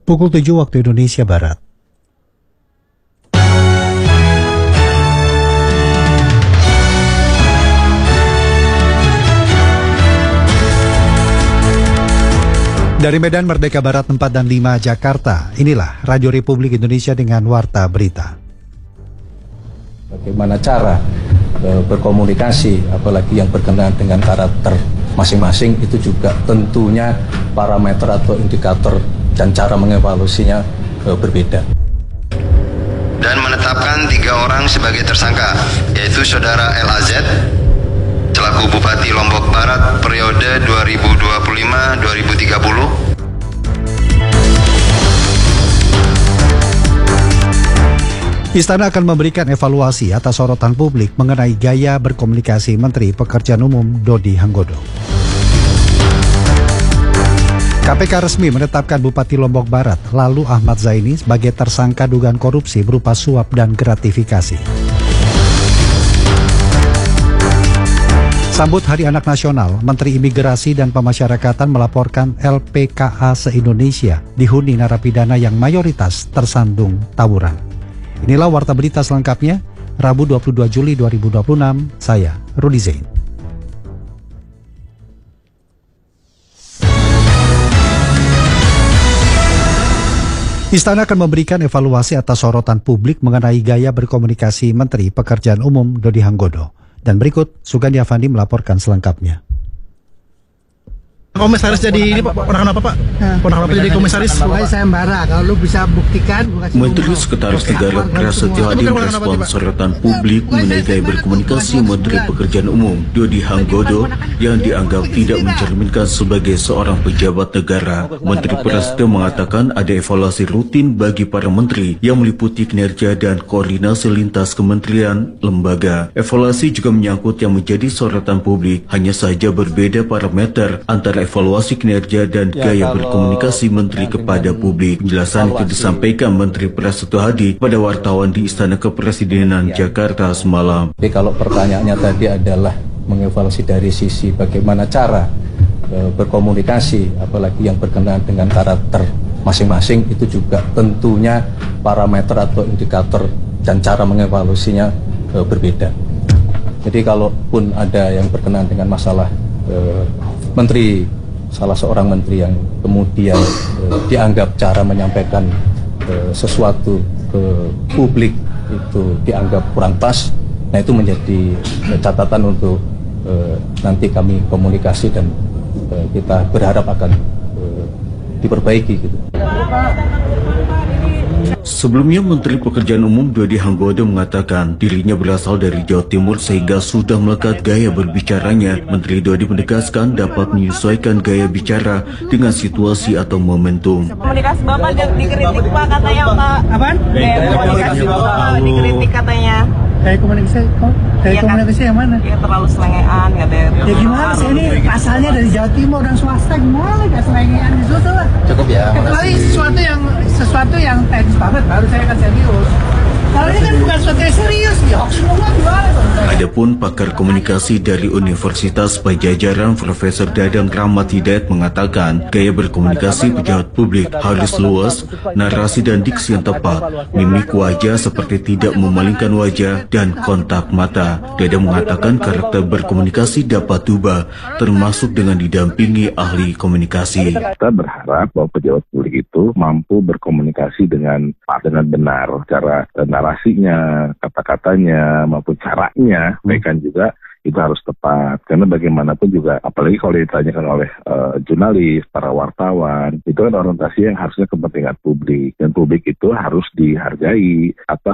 Pukul 7 waktu Indonesia Barat. Dari Medan Merdeka Barat 4 dan 5 Jakarta, inilah Radio Republik Indonesia dengan Warta Berita. Bagaimana cara berkomunikasi, apalagi yang berkenaan dengan karakter masing-masing, itu juga tentunya parameter atau indikator dan cara mengevaluasinya berbeda. Dan menetapkan 3 orang sebagai tersangka, yaitu Saudara LAZ, selaku Bupati Lombok Barat periode 2025-2030. Istana akan memberikan evaluasi atas sorotan publik mengenai gaya berkomunikasi Menteri Pekerjaan Umum Dodi Hanggodo. KPK resmi menetapkan Bupati Lombok Barat, lalu Ahmad Zaini, sebagai tersangka dugaan korupsi berupa suap dan gratifikasi. Sambut Hari Anak Nasional, Menteri Imigrasi dan Pemasyarakatan melaporkan LPKA se-Indonesia dihuni narapidana yang mayoritas tersandung tawuran. Inilah Warta Berita selengkapnya, Rabu 22 Juli 2026, saya Rudi Zain. Istana akan memberikan evaluasi atas sorotan publik mengenai gaya berkomunikasi Menteri Pekerjaan Umum Dodi Hanggodo. Dan berikut, Sugandi Avandi melaporkan selengkapnya. Komisaris jadi ini Pak, ponakan apa Pak? Ponakan apa jadi komisaris? Pokoknya saya marah, kalau lu bisa buktikan. Menteri Sekretaris Negara Prasetyo Hadi merespon sorotan publik mengenai gaya berkomunikasi Menteri Pekerjaan Umum Dodi Hanggodo yang dianggap tidak mencerminkan sebagai seorang pejabat negara. Menteri Prasetyo mengatakan ada evaluasi rutin bagi para menteri yang meliputi kinerja dan koordinasi lintas kementerian lembaga. Evaluasi juga menyangkut yang menjadi sorotan publik, hanya saja berbeda parameter antara evaluasi kinerja dan gaya berkomunikasi menteri kepada publik. Penjelasan itu disampaikan Menteri Prasetyo Hadi pada wartawan di Istana Kepresidenan Jakarta semalam. Jadi kalau pertanyaannya tadi adalah mengevaluasi dari sisi bagaimana cara berkomunikasi, apalagi yang berkenaan dengan karakter masing-masing, itu juga tentunya parameter atau indikator dan cara mengevaluasinya berbeda. Jadi kalaupun ada yang berkenaan dengan masalah salah seorang menteri yang kemudian dianggap cara menyampaikan sesuatu ke publik itu dianggap kurang pas, nah itu menjadi catatan untuk nanti kami komunikasi dan kita berharap akan diperbaiki gitu. Sebelumnya, Menteri Pekerjaan Umum Dodi Hanggodo mengatakan dirinya berasal dari Jawa Timur sehingga sudah melekat gaya berbicaranya. Menteri Dodi menegaskan dapat menyesuaikan gaya bicara dengan situasi atau momentum. Komunikasi Bapak dikritik Pak, katanya Pak. Apaan? Komunikasi Bapak dikritik katanya. Kayak komunikasi yang mana? Ya terlalu selengean, katanya. Ya gimana sih, ini asalnya dari Jawa Timur dan swasta, gimana gak selengean gitu lah. Cukup ya. Kecuali sesuatu yang teknis banget baru saya akan serius. Kalau ini kan bukan sesuatu yang serius, ya semua gimana? Adapun pakar komunikasi dari Universitas Pajajaran Profesor Dadang Rahmat Hidayat mengatakan gaya berkomunikasi pejabat publik harus luas, narasi dan diksi yang tepat, mimik wajah seperti tidak memalingkan wajah, dan kontak mata. Dadang mengatakan karakter berkomunikasi dapat ubah, termasuk dengan didampingi ahli komunikasi. Kita berharap bahwa pejabat publik itu mampu berkomunikasi dengan benar, cara narasinya, kata-katanya, maupun caranya, mereka juga itu harus tepat. Karena bagaimanapun juga, apalagi kalau ditanyakan oleh jurnalis, para wartawan, itu kan orientasi yang harusnya kepentingan publik. Dan publik itu harus dihargai atas